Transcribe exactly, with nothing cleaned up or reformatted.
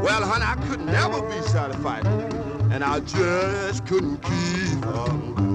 Well, honey, I could never be satisfied, and I just couldn't keep up.